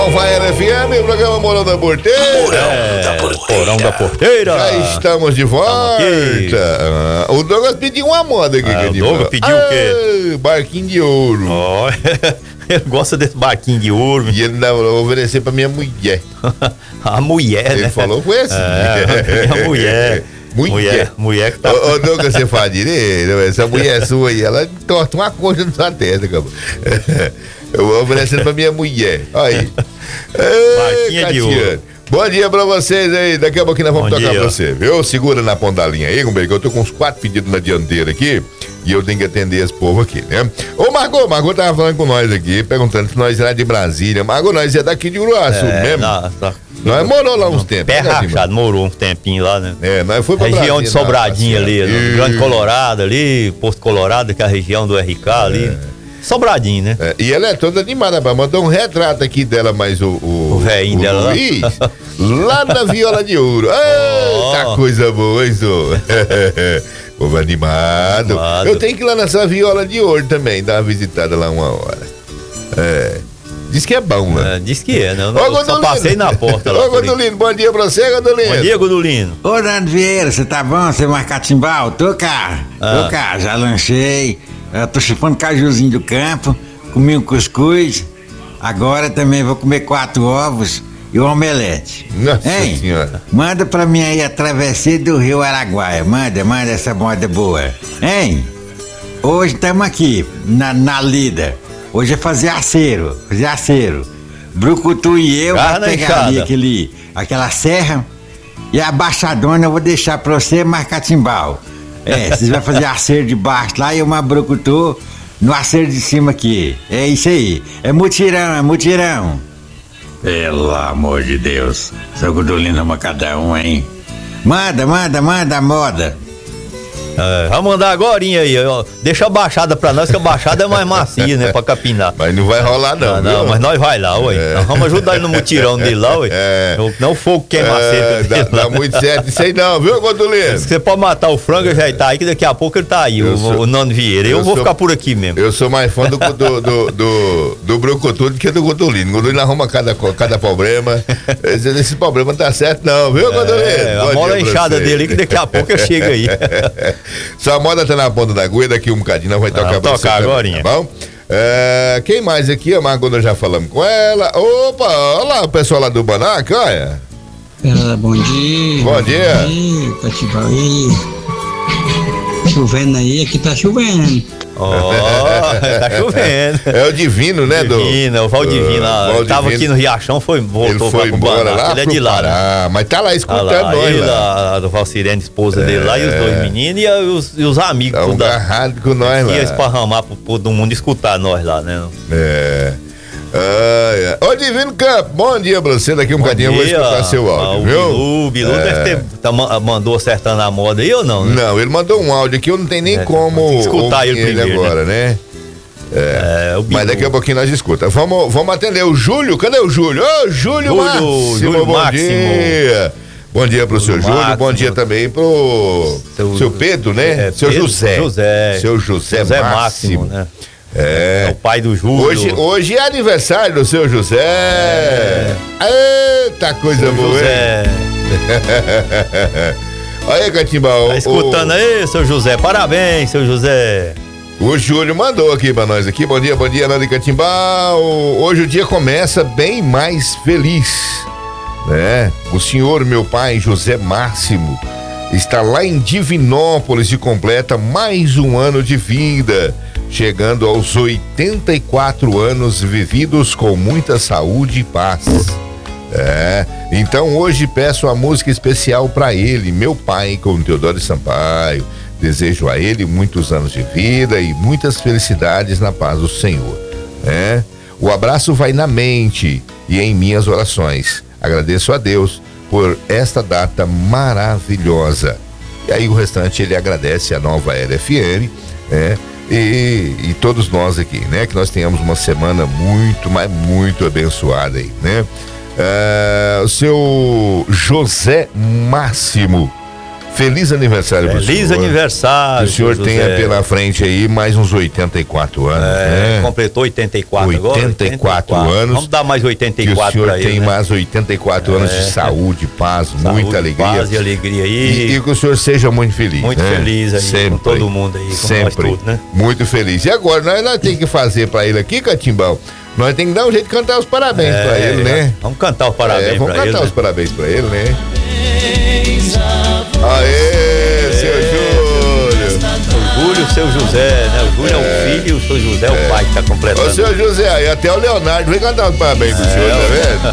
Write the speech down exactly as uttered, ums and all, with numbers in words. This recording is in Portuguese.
Nova Era F M, programa Morão da Porteira. Morão é, da Porteira. Morão da Porteira. Já estamos de volta. Ah, o Douglas pediu uma moda aqui. Ah, que o Douglas pediu ah, o quê? Barquinho de ouro. Oh, ele gosta desse barquinho de ouro. E ele dá pra oferecer pra minha mulher. A mulher, ele né? Ele falou foi assim. É, a mulher. Mulher. Mulher, mulher que tá. Ô, ô Douglas, você faz direito, essa mulher sua aí, ela torta uma coxa na sua testa, acabou. Eu vou oferecendo pra minha mulher. Olha aí. Barquinha de ouro. Bom dia pra vocês aí. Daqui a pouquinho nós vamos Bom tocar dia. pra você, viu? Segura na ponta da linha aí, que eu tô com uns quatro pedidos na dianteira aqui e eu tenho que atender esse povo aqui, né? Ô, Margot, Margot tava falando com nós aqui, perguntando se nós era de Brasília. Margot, nós é daqui de Uruaçu é, mesmo. Não, tá. Nós morou lá uns tempos. Pé rachado, morou um tempinho lá, né? É, nós foi pra região Brasília, de Sobradinho não, ali, no Grande Colorado ali, Posto Colorado, que é a região do R K ali. É. Sobradinho, né? É, e ela é toda animada, mandou um retrato aqui dela, mas o... O, o velhinho dela Luiz, lá na Viola de Ouro. Eita, oh. Coisa boa, hein, Zô? Povo animado. animado. Eu tenho que ir lá nessa Viola de Ouro também, dar uma visitada lá uma hora. É... Diz que é bom, né? É, diz que é, né? Eu não, só passei na porta lá. Ô, Godolino, bom dia pra você, Godolino. Bom dia, Godolino. Ô, Nando Vieira, você tá bom? Você vai catimbau? Tô cá. Ah. Tô cá, já lanchei. Eu tô chupando cajuzinho do campo. Comi um cuscuz. Agora também vou comer quatro ovos e um omelete. Nossa hein? Senhora. Manda pra mim aí a travessia do Rio Araguaia. Manda, manda essa moda boa. Hein? Hoje estamos aqui, na, na lida. Hoje é fazer aceiro, fazer aceiro. Brucutu e eu vamos pegar ali aquele, aquela serra e a baixadona eu vou deixar pra você marcar timbal. É, vocês vão fazer aceiro de baixo lá e uma brucutu no aceiro de cima aqui. É isso aí. É mutirão, é mutirão. Pelo amor de Deus. Seu Godolino ama cada um, hein? Manda, manda, manda a moda. É, vamos mandar agorinha aí, ó. Deixa a baixada pra nós, que a baixada é mais macia, né? Pra capinar. Mas não vai rolar, não. Não, não mas nós vai lá, ué. É. Nós vamos ajudar ele no mutirão dele lá, ué. É. Não o fogo queima é, cedo. Dá, dá muito certo isso aí, não, viu, Godolino? Você pode matar o frango, já tá aí, que daqui a pouco ele tá aí, o, sou, o Nando Vieira. Eu, eu vou sou, ficar por aqui mesmo. Eu sou mais fã do, do, do, do, do Brucutu do que do Godolino. O Godolino arruma cada, cada problema. Esse, esse problema não tá certo, não, viu, Godolino? É, a mola enxada dele, que daqui a pouco chega aí. Sua moda tá na ponta da agulha, daqui um bocadinho nós vai tocar ah, pra tocar agora, tá bom? É, quem mais aqui? A Margot, nós já falamos com ela. Opa, olha lá o pessoal lá do Banac, olha. É, bom dia. Bom dia. Bom dia, Catibau. aí. Chovendo aí, aqui tá chovendo. Ó, oh, tá chovendo. É o Divino, né, do? Divino, é o Valdivino lá. Ele tava aqui no Riachão, foi, voltou ele foi pra embora lá, ele é de lá. Né? Mas tá lá escutando tá lá, nós. Ele, lá. A, do Valcirene, esposa é. dele lá, e os dois meninos, e os, e os amigos. Tá um agarrado com nós lá. Ia esparramar pro todo mundo escutar nós lá, né? É. Ah, é. Ô, Divino Campo, bom dia pra você. Daqui um bocadinho eu vou escutar seu áudio, ah, viu? O Bilu, o Bilu é. deve ter, tá, mandou acertando a moda aí ou não? Né? Não, ele mandou um áudio aqui, eu não tenho nem é, como escutar ele, ele primeiro, agora, né? né? É, é mas daqui a pouquinho nós escuta. Vamos, vamos atender o Júlio. Cadê o Júlio? Ô, oh, Júlio, Júlio Máximo, Júlio bom Máximo. dia. Bom dia pro Júlio seu Júlio, bom dia também pro seu, seu Pedro, né? É, seu Pedro, José. José. Seu José, José Máximo, Máximo, né? É. é o pai do Júlio. Hoje, hoje é aniversário do seu José. É. Eita, coisa seu boa. José. Olha aí, Catimbau. Tá escutando o... aí, seu José? Parabéns, seu José. O Júlio mandou aqui pra nós aqui. Bom dia, bom dia, Nando e Catimbau. Hoje o dia começa bem mais feliz, né? O senhor, meu pai, José Máximo, está lá em Divinópolis e completa mais um ano de vida, chegando aos oitenta e quatro anos vividos com muita saúde e paz. É, então hoje peço a música especial para ele, meu pai, com Teodoro Sampaio. Desejo a ele muitos anos de vida e muitas felicidades na paz do Senhor. É? O abraço vai na mente e em minhas orações. Agradeço a Deus por esta data maravilhosa. E aí o restante ele agradece a Nova Era F M, é? e, e todos nós aqui, né? Que nós tenhamos uma semana muito, mas muito abençoada aí, né? É, o seu José Máximo Feliz aniversário pro senhor. Feliz aniversário. Que o senhor seu tenha José. pela frente aí mais uns oitenta e quatro anos, É, né? completou oitenta e quatro agora. oitenta e quatro anos. Vamos dar mais oitenta e Que o quatro senhor pra ele, tem né? mais oitenta e quatro anos de É. saúde, paz, Saúde, muita alegria. Paz e alegria aí. E, e que o senhor seja muito feliz. Muito né? feliz aí, Sempre, com todo mundo aí, com sempre. nós tudo, né? Muito feliz. E agora, nós, nós temos que fazer pra ele aqui, Catimbão, nós temos que dar um jeito de cantar os parabéns É, pra ele, né? Vamos cantar os parabéns É, vamos pra cantar ele. os né? parabéns pra ele, né? Aê, seu Júlio! O Júlio, o seu José, né? O Júlio é, o filho e o seu José é o pai que tá completando. Ô, seu José, aí até o Leonardo vem cantar os parabéns pro senhor, tá vendo?